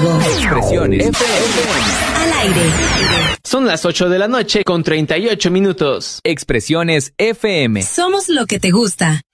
todo. Expresiones FM. Al aire. Son las 8 de la noche con 38 minutos. Expresiones FM. Somos lo que te gusta.